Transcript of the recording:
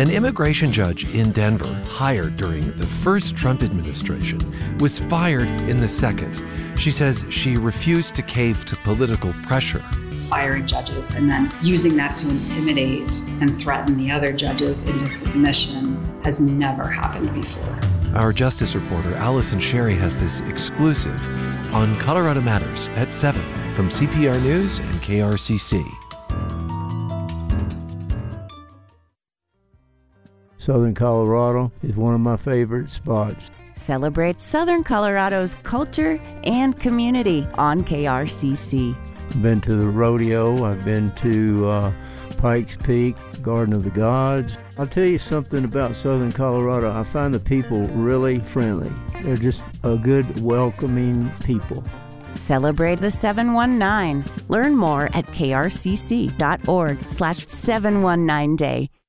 An immigration judge in Denver, hired during the first Trump administration, was fired in the second. She says she refused to cave to political pressure. Firing judges and then using that to intimidate and threaten the other judges into submission has never happened before. Our justice reporter, Allison Sherry, has this exclusive on Colorado Matters at 7 from CPR News and KRCC. Southern Colorado is one of my favorite spots. Celebrate Southern Colorado's culture and community on KRCC. I've been to the rodeo. I've been to Pikes Peak, Garden of the Gods. I'll tell you something about Southern Colorado. I find the people really friendly. They're just a good, welcoming people. Celebrate the 719. Learn more at krcc.org/719day.